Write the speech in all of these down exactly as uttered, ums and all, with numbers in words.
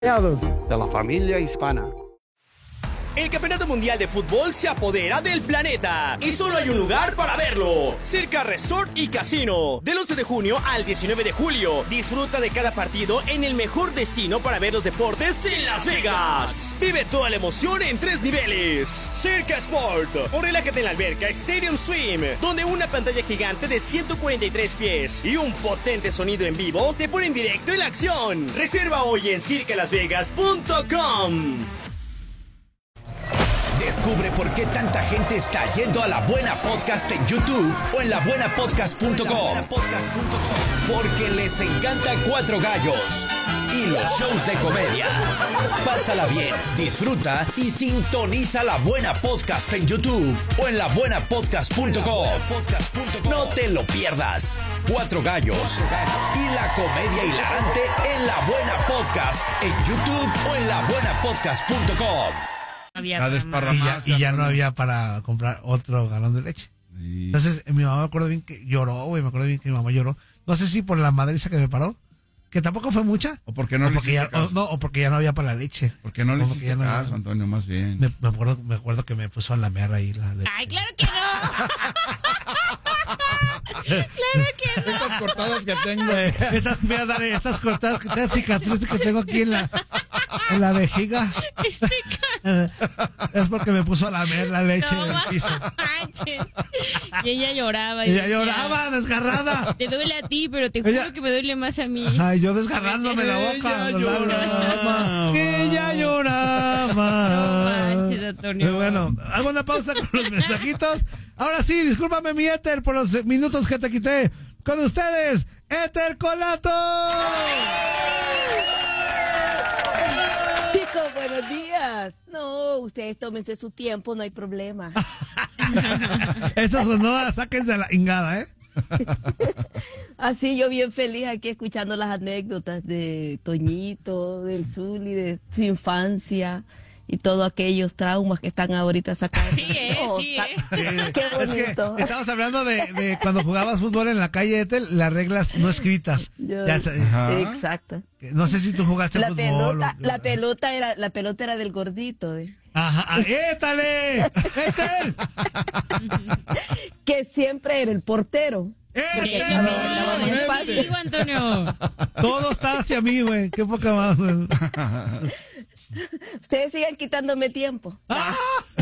de la familia hispana. El Campeonato Mundial de Fútbol se apodera del planeta y solo hay un lugar para verlo. Circa Resort y Casino. Del once de junio al diecinueve de julio. Disfruta de cada partido en el mejor destino para ver los deportes en Las Vegas. Vive toda la emoción en tres niveles. Circa Sport. O relájate en la alberca Stadium Swim, donde una pantalla gigante de ciento cuarenta y tres pies y un potente sonido en vivo te ponen directo en la acción. Reserva hoy en circa las vegas punto com. Descubre por qué tanta gente está yendo a La Buena Podcast en YouTube o en la buena podcast punto com. Porque les encanta Cuatro Gallos y los shows de comedia. Pásala bien, disfruta y sintoniza La Buena Podcast en YouTube o en la buena podcast punto com. No te lo pierdas. Cuatro Gallos y la comedia hilarante en La Buena Podcast en YouTube o en la buena podcast punto com. La desparramada. Y ya, y ya no había para comprar otro galón de leche. Sí. Entonces, mi mamá me acuerdo bien que lloró, güey, me acuerdo bien que mi mamá lloró. No sé si por la madriza que me paró, que tampoco fue mucha. O porque no o le porque hiciste ya, caso. O, no, o porque ya no había para la leche. Porque no le o hiciste no, caso, Antonio, más bien. Me, me, acuerdo, me acuerdo que me puso a lamer ahí la leche. Ay, claro que no. Claro que no. Estas cortadas que tengo. Eh, estas, mira, dale, estas cortadas, estas cicatrices que tengo aquí en la, en la vejiga. Este Es porque me puso a lamer la leche no, del piso. Manches. Y ella lloraba. Y ella decía, lloraba, desgarrada. Te duele a ti, pero te juro ella... que me duele más a mí. Ay, yo desgarrándome la boca. Ella lloraba. Ella lloraba. No manches, Antonio. Bueno, hago una pausa con los mensajitos. Ahora sí, discúlpame mi Éter por los minutos que te quité. Con ustedes, Éter Colato. Chicos, buenos días. No, ustedes tómense su tiempo, no hay problema. Esto sonó, sáquense la ingada, ¿eh? Así yo bien feliz aquí escuchando las anécdotas de Toñito, del Zuli, de su infancia y todos aquellos traumas que están ahorita sacando. Sí, eh, oh, sí, ta- eh. Qué bonito. Es que estamos hablando de, de cuando jugabas fútbol en la calle, Ethel, las reglas no escritas. Yo- Ya sa- exacto. no sé si tú jugaste La fútbol. pelota, o- la pelota era, la pelota era del gordito, de- Ajá, ah, ¡étale! ¡Étel! que siempre era el portero. Porque ¡Étel! yo No, te no, digo, no, yo no, te digo, Antonio. todo está hacia mí, güey. Qué poca más, güey. Ustedes sigan quitándome tiempo. ¡Ah!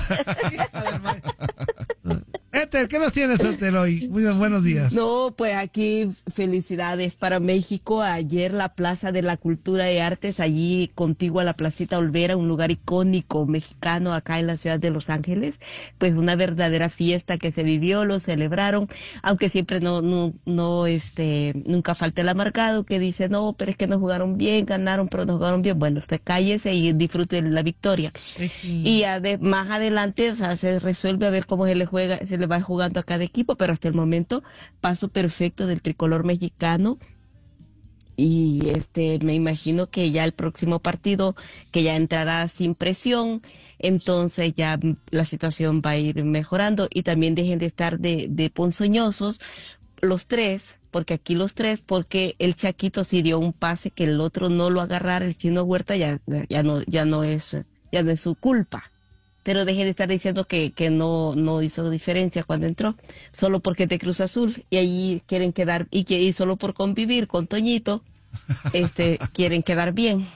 Éter, ¿qué nos tienes, Éter, hoy? Muy buenos días. No, pues aquí felicidades para México. Ayer la Plaza de la Cultura y Artes, allí contigua a la Placita Olvera, un lugar icónico mexicano acá en la ciudad de Los Ángeles. Pues una verdadera fiesta que se vivió, lo celebraron, aunque siempre no, no, no, este, nunca falta el amargado que dice, no, pero es que no jugaron bien, ganaron, pero no jugaron bien. Bueno, usted cállese y disfrute de la victoria. Pues sí. Y ade- más adelante, o sea, se resuelve a ver cómo se le juega, se le va jugando a cada equipo, pero hasta el momento paso perfecto del tricolor mexicano. Y este, me imagino que ya el próximo partido, que ya entrará sin presión, entonces ya la situación va a ir mejorando. Y también dejen de estar de, de ponzoñosos los tres, porque aquí los tres, porque el Chaquito sí dio un pase que el otro no lo agarrara, el Chino Huerta ya, ya no, ya no es, ya no es su culpa. Pero deje de estar diciendo que, que no, no hizo diferencia cuando entró, solo porque es de Cruz Azul, y allí quieren quedar, y que y solo por convivir con Toñito, este, quieren quedar bien.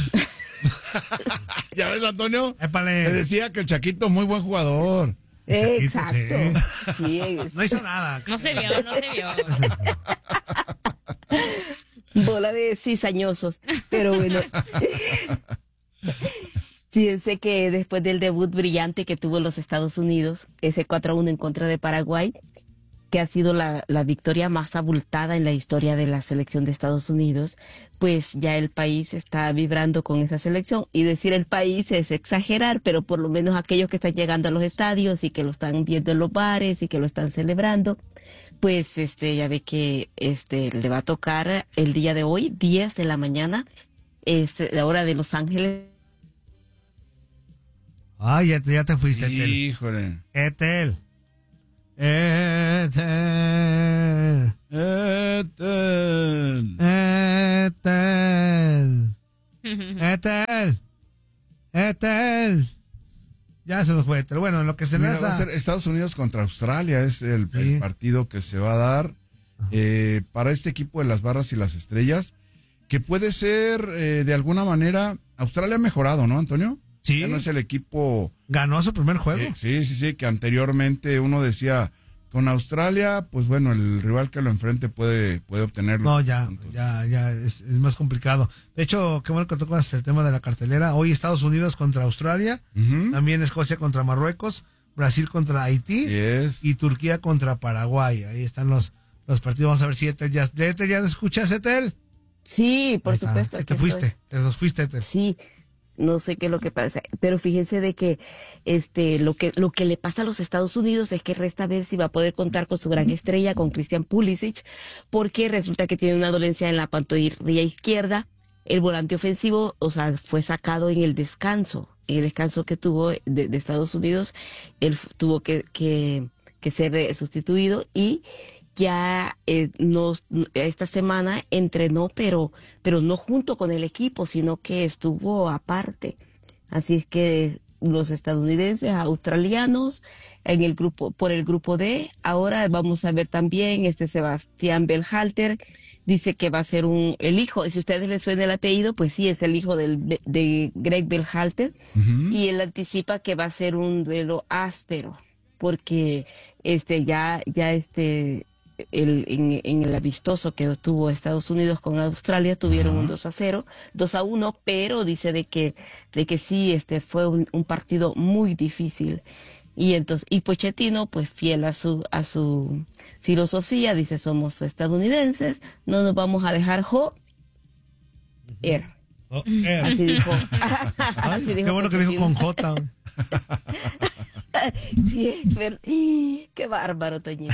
¿Ya ves, Antonio? Épale. Te decía que el Chaquito, muy buen jugador. Exacto. Sí, es- No hizo nada. No se vio, no se vio. bola de cizañosos, pero bueno. Fíjense que después del debut brillante que tuvo los Estados Unidos, ese cuatro a uno en contra de Paraguay, que ha sido la, la victoria más abultada en la historia de la selección de Estados Unidos, pues ya el país está vibrando con esa selección. Y decir el país es exagerar, pero por lo menos aquellos que están llegando a los estadios y que lo están viendo en los bares y que lo están celebrando, pues este ya ve que este le va a tocar el día de hoy, diez de la mañana, es la hora de Los Ángeles. Ay, ya, te- ya te fuiste, Etel. Híjole. Etel. Etel. Etel. Etel. Este es él. Este es él. Ya se nos fue. Pero bueno, en lo que se Mira, lanza... va a ser Estados Unidos contra Australia, es el, Sí. el partido que se va a dar eh, para este equipo de las barras y las estrellas, que puede ser eh, de alguna manera, Australia ha mejorado, ¿no, Antonio? Sí. Ya no es el equipo... Ganó su primer juego. eh, sí, sí, sí, que anteriormente uno decía, con Australia, pues bueno, el rival que lo enfrente puede, puede obtenerlo. No, ya, ya, ya, es, es más complicado. De hecho, qué bueno que tocas el tema de la cartelera. Hoy Estados Unidos contra Australia, Ujú. también Escocia contra Marruecos, Brasil contra Haití Yes. y Turquía contra Paraguay. Ahí están los, los partidos. Vamos a ver si Etel ya, Etel, ¿ya escuchas, Etel? Sí, por Ahí está. supuesto. Te aquí fuiste, estoy. te los fuiste, Etel. Sí, no sé qué es lo que pasa, pero fíjense de que este lo que lo que le pasa a los Estados Unidos es que resta ver si va a poder contar con su gran estrella, con Christian Pulisic, porque resulta que tiene una dolencia en la pantorrilla izquierda. El volante ofensivo, o sea, fue sacado en el descanso, en el descanso que tuvo de, de Estados Unidos, él f- tuvo que, que, que ser eh, sustituido y ya eh, nos, esta semana entrenó, pero, pero no junto con el equipo, sino que estuvo aparte. Así es que los estadounidenses, australianos, en el grupo, por el grupo D, ahora vamos a ver también este Sebastián Berhalter, dice que va a ser un, el hijo, si a ustedes les suena el apellido, pues sí, es el hijo del, de Greg Berhalter, Ujú. y él anticipa que va a ser un duelo áspero, porque este ya, ya este, el, en, en el amistoso que tuvo Estados Unidos con Australia tuvieron Ajá. un dos a cero, dos a uno, pero dice de que, de que sí, este fue un, un partido muy difícil. Y entonces, y Pochettino, pues fiel a su, a su filosofía, dice, somos estadounidenses, no nos vamos a dejar jo er. Oh, eh. Así dijo. Ay, Así qué dijo bueno que dijo Pochettino. con J. güey. Sí, pero, ¡ih! Qué bárbaro, Toñito.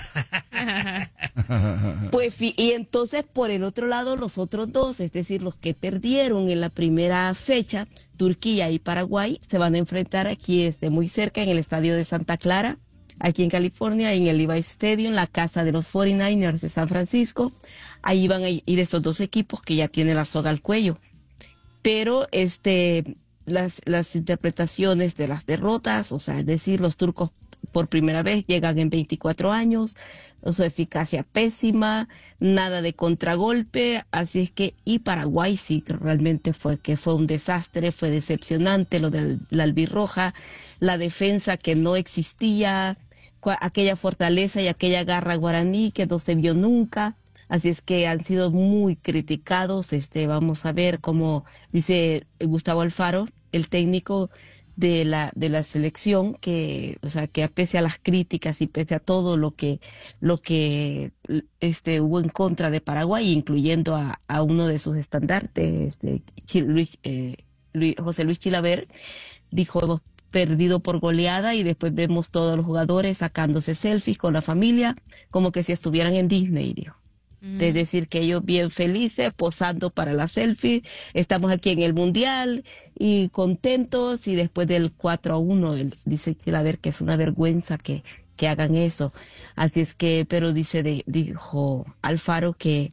Pues, fi- y entonces, por el otro lado, los otros dos, es decir, los que perdieron en la primera fecha, Turquía y Paraguay, se van a enfrentar aquí este, muy cerca en el estadio de Santa Clara, aquí en California, en el Levi Stadium, la casa de los cuarenta y nueve ers de San Francisco. Ahí van a ir estos dos equipos que ya tienen la soga al cuello. Pero este las, las interpretaciones de las derrotas, o sea, es decir, los turcos por primera vez llegan en veinticuatro años, o sea, eficacia pésima, nada de contragolpe, así es que, y Paraguay sí que realmente fue que fue un desastre, fue decepcionante lo de la albirroja, la defensa que no existía, cua- aquella fortaleza y aquella garra guaraní que no se vio nunca. Así es que han sido muy criticados. Este, vamos a ver cómo dice Gustavo Alfaro, el técnico de la de la selección, que, o sea, que pese a las críticas y pese a todo lo que lo que este hubo en contra de Paraguay, incluyendo a, a uno de sus estandartes, este, Chi- Luis, eh, Luis- José Luis Chilaver, dijo, hemos perdido por goleada, y después vemos todos los jugadores sacándose selfies con la familia, como que si estuvieran en Disney, dijo. Es decir, que ellos bien felices, posando para la selfie, estamos aquí en el Mundial y contentos, y después del cuatro a uno, él dice que a ver que es una vergüenza que, que hagan eso. Así es que, pero dice, de, dijo Alfaro que,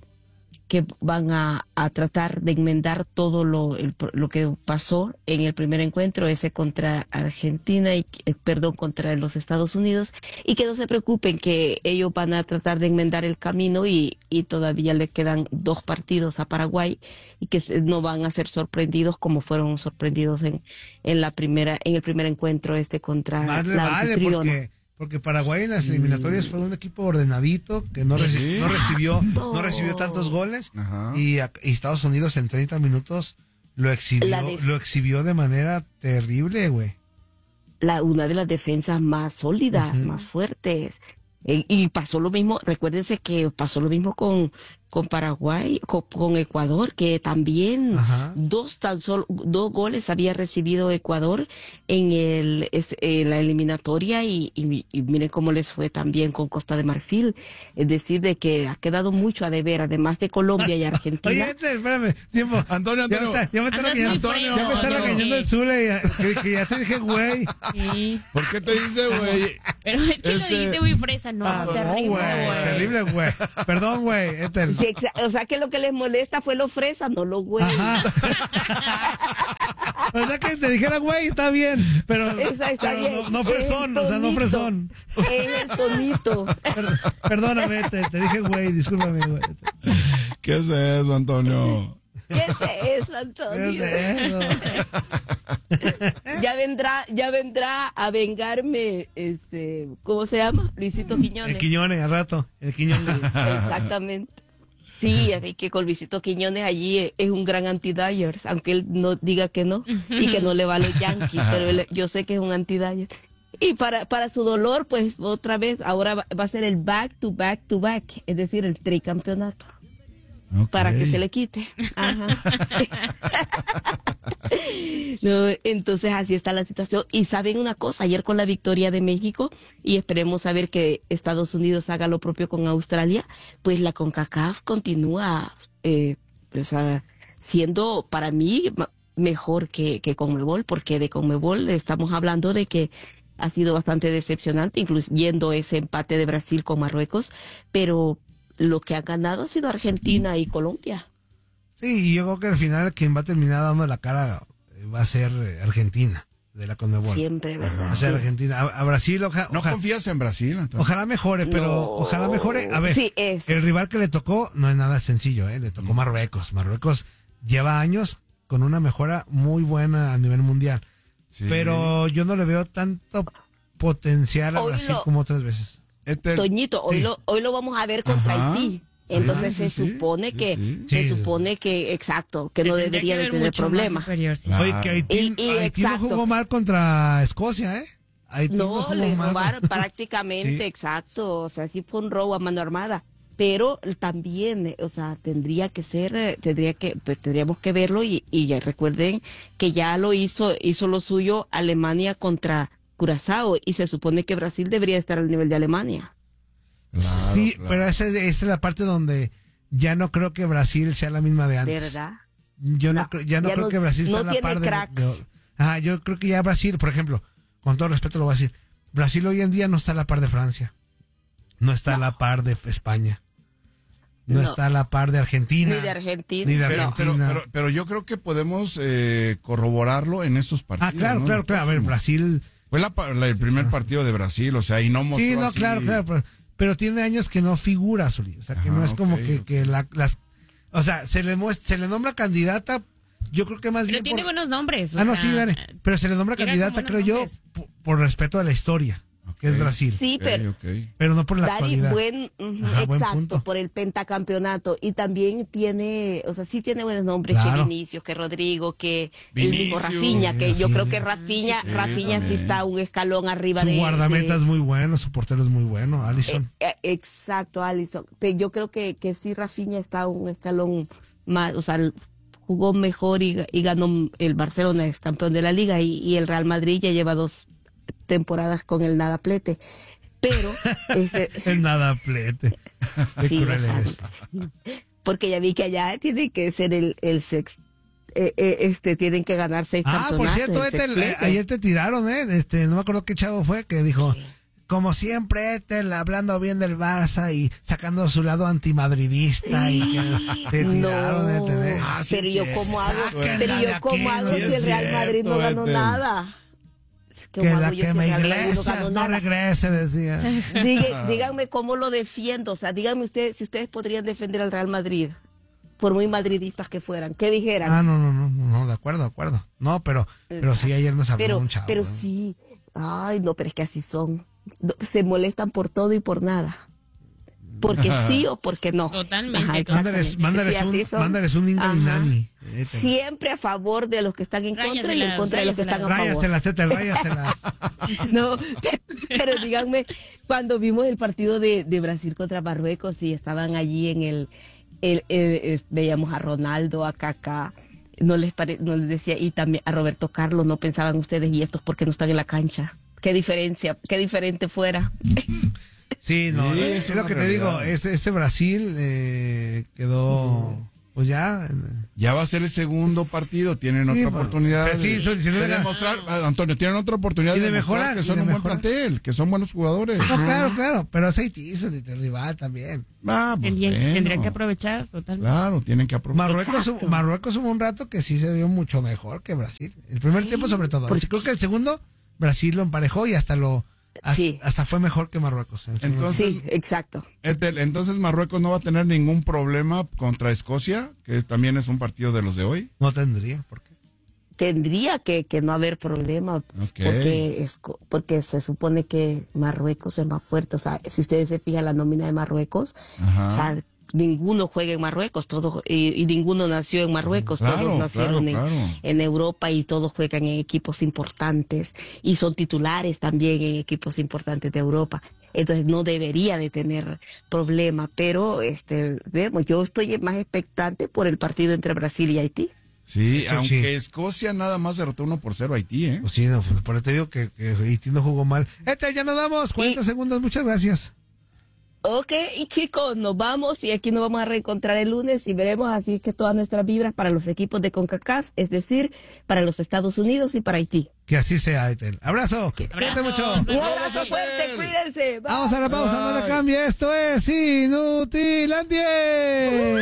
que van a, a tratar de enmendar todo lo, el- lo que pasó en el primer encuentro, ese contra Argentina y, eh, perdón, contra los Estados Unidos, y que no se preocupen, que ellos van a tratar de enmendar el camino, y, y todavía le quedan dos partidos a Paraguay, y que se- no van a ser sorprendidos como fueron sorprendidos en, en la primera, en el primer encuentro este contra Más le la vale, anfitriona. porque, porque Paraguay en las eliminatorias fue un equipo ordenadito, que no, reci- Sí. no recibió no recibió tantos goles, Ajá. y, a- y Estados Unidos en treinta minutos lo exhibió, La def- lo exhibió de manera terrible, güey. La, una de las defensas más sólidas, más fuertes. E- y pasó lo mismo, recuérdense que pasó lo mismo con, con Paraguay, con, con Ecuador, que también Ajá. dos tan solo, dos goles había recibido Ecuador en el es- en la eliminatoria, y, y, y miren cómo les fue también con Costa de Marfil. Es decir, de que ha quedado mucho a deber, además de Colombia y Argentina. Oye, este, espérame, tiempo. Antonio, Ya me Antonio. está, ya me está Andas regañando, muy ya me está feo, regañando Antonio. el Zule, ya- que, que ya te dije, güey. Sí. ¿Por qué te dice, güey? Pero es que Ese- lo dijiste muy fresa, no, Ah, no, terrible, güey. güey. Terrible, güey. Perdón, güey. Este el- Sí, exa- o sea que lo que les molesta fue lo fresa, no lo güey. Ajá. O sea que te dijera, güey, está bien. Pero, Esa está pero bien. no, no Es fresón, el o sea, no tonito. fresón. Es el tonito. Per- Perdóname, te, te dije, güey, discúlpame, güey. ¿Qué es eso, Antonio? ¿Qué es eso, ¿Qué Antonio? es eso? Ya vendrá, ya vendrá a vengarme, este, ¿cómo se llama? Luisito Quiñones. El Quiñones, al rato. El Quiñones. Exactamente. Sí, es que con Luisito Quiñones allí es un gran anti-Dyers, aunque él no diga que no y que no le va a los Yankees, pero él- yo sé que es un anti-Dyers. Y para, para su dolor, pues otra vez, ahora va, va a ser el back to back to back, es decir, el tricampeonato, Ok. para que se le quite. Ajá. No, entonces así está la situación. Y saben una cosa, ayer con la victoria de México, y esperemos saber que Estados Unidos haga lo propio con Australia, pues la CONCACAF continúa eh, o sea, siendo para mí ma- mejor que, que CONMEBOL, porque de CONMEBOL estamos hablando de que ha sido bastante decepcionante, incluyendo ese empate de Brasil con Marruecos, pero lo que ha ganado ha sido Argentina y Colombia. Sí, y yo creo que al final quien va a terminar dando la cara eh, va a ser eh, Argentina, de la Conmebol. Siempre, ¿verdad? Va a ser Argentina. A, a Brasil, oja- ¿No oja- confías en Brasil, Antonio? ojalá mejore, pero No. ojalá mejore. A ver, Sí, eso. el rival que le tocó no es nada sencillo, ¿eh? Le tocó Marruecos. Marruecos lleva años con una mejora muy buena a nivel mundial. Sí. Pero yo no le veo tanto potencial a Hoy Brasil lo- como otras veces. Este- Toñito, hoy Sí. lo hoy lo vamos a ver contra Ajá. Haití. Sí, Entonces sí, se sí, supone sí, que sí. se Sí, sí, supone que exacto, que no Tendría debería que de haber tener mucho más problema. superior, sí. Claro. Oye, que Haití, Y- y Haití no exacto. jugó mal contra Escocia, ¿eh? Haití no, No, jugó le mal. robaron prácticamente, Sí. exacto, o sea, sí fue un robo a mano armada, pero también, eh, o sea, tendría que ser, eh, tendría que, pues, tendríamos que verlo y, y ya recuerden que ya lo hizo, hizo lo suyo Alemania contra Curazao y se supone que Brasil debería estar al nivel de Alemania. Claro, Sí, claro. pero esa, esa es la parte donde ya no creo que Brasil sea la misma de antes. ¿Verdad? Yo no, No, creo- ya no ya creo no- que Brasil no está a la tiene par de, cracks. de- Ajá, yo creo que ya Brasil, por ejemplo, con todo respeto lo voy a decir, Brasil hoy en día no está a la par de Francia, no está a la par de España, no, No. está a la par de Argentina. Ni de Argentina. Ni de Pero, pero, Argentina. pero, pero yo creo que podemos eh, corroborarlo en estos partidos. ah, claro, ¿no? claro, claro. A ver, Brasil. Fue la pa- la- el primer partido de Brasil, o sea, y no mostró Sí, no, así- claro, claro. Pero, pero tiene años que no figura, Zuli. O sea, que Ajá, no es como ok, que, ok. que la- las. O sea, se le, muest- se le nombra candidata. Yo creo que más Pero bien. tiene por- buenos nombres. o Ah, no, sea, sí, vale. Pero se le nombra llega candidata, con creo buenos yo, nombres. por, por respeto a la historia, que es Ok. Brasil. Sí, Ok, pero ok. Pero no por la Dari, actualidad. buen, ujú, Ajá, buen exacto, punto. por el pentacampeonato. Y también tiene, o sea, sí tiene buenos nombres, Claro. que Vinicius, que Rodrigo, que el mismo Vinicius. Rafinha, que yo Rafinha. creo que Rafinha, Sí, Rafinha sí también. está un escalón arriba Su de... guardameta de- es muy bueno, su portero es muy bueno, Alisson. Eh, eh, exacto, Alisson. Pero yo creo que, que sí, Rafinha está un escalón más, o sea, el- jugó mejor y, y ganó el Barcelona, es campeón de la liga, y, y el Real Madrid ya lleva dos temporadas con el nadaplete. Pero, este, Es nada plete. Qué sí, cruel lo eres. sabe. Porque ya vi que allá tiene que ser el, el sex, eh, eh, este, tienen que ganar seis Ah, campeonatos. por cierto, el este, el- sexplete. ayer te tiraron, ¿eh? Este, no me acuerdo qué chavo fue que dijo, como siempre, Ethel hablando bien del Barça y sacando su lado antimadridista y que te tiraron, No, Ethel, ¿eh? Ah, sí, pero es yo cierto. cómo hago, Sáquenla pero de yo aquí, cómo hago no si es el Real Madrid no cierto, ganó Ethel. nada. ¿Cómo Que hago la yo que si el me Real Madrid no Iglesias ganó no nada? regrese, decía. Diga- díganme cómo lo defiendo, o sea, díganme ustedes si ustedes podrían defender al Real Madrid, por muy madridistas que fueran, ¿qué dijeran? Ah, no, no, no, no, de acuerdo, de acuerdo. No, pero, pero sí, ayer nos habló pero, un chavo. pero ¿eh? sí, ay, no, pero es que así son, No, se molestan por todo y por nada, porque sí o porque no. Totalmente, Ajá, Mándales, exactamente. mándales, Sí, así un, son. mándales un Inter y Ajá. Nani. Ethel. Siempre a favor de los que están en contra y en Ráyaselas, contra de los que están a favor. Ráyaselas, Ethel, ráyaselas. No, pero, pero díganme, cuando vimos el partido de, de Brasil contra Marruecos y estaban allí en el, el, el- es- veíamos a Ronaldo, a Kaká, no les pare- no les decía, y también a Roberto Carlos, no pensaban ustedes, y estos porque no están en la cancha. Qué diferencia, qué diferente fuera. Sí, no, Sí, es, es es lo una que te realidad. digo, este, este Brasil eh, quedó pues ya. Ya va a ser el segundo partido, tienen Sí, otra pues, oportunidad pero sí, de, sí, sí, de sí, demostrar, ah, Antonio, tienen otra oportunidad Y de, de demostrar mejorar, que y son de un buen mejorar. plantel, que son buenos jugadores. No, claro, claro, pero es Haití, eso es el rival también. Ah, pues Tendrían, bueno. tendrían que aprovechar totalmente. Claro, tienen que aprovechar. Marruecos, Exacto. Marruecos hubo un rato que sí se vio mucho mejor que Brasil. El primer tiempo sobre todo. ¿Por Creo que el segundo Brasil lo emparejó y hasta lo hasta, Sí. hasta fue mejor que Marruecos. en el segundo Entonces, Sí, exacto. Etel, entonces Marruecos no va a tener ningún problema contra Escocia, que también es un partido de los de hoy. no tendría, ¿por qué? Tendría que, que no haber problema Ok. porque es co- porque se supone que Marruecos es más fuerte. O sea, si ustedes se fijan la nómina de Marruecos, Ajá. o sea, ninguno juega en Marruecos, todos y, y ninguno nació en Marruecos, Claro, todos nacieron claro, en, claro. en Europa y todos juegan en equipos importantes y son titulares también en equipos importantes de Europa. Entonces no debería de tener problema, pero este vemos, yo estoy más expectante por el partido entre Brasil y Haití. Sí, Sí, aunque sí. Escocia nada más derrotó uno por cero a Haití, ¿eh? Pues sí, no, pues, por eso te digo que, que Haití no jugó mal. Este, ya nos damos, cuarenta Y- segundos, muchas gracias. Ok, y chicos, nos vamos y aquí nos vamos a reencontrar el lunes y veremos así que todas nuestras vibras para los equipos de CONCACAF, es decir, para los Estados Unidos y para Haití. Que así sea, Etel. Abrazo. Cuídate mucho. Un abrazo fuerte, cuídense. Bye. Vamos a la pausa, no le Bye. cambie. Esto es Inutilandia.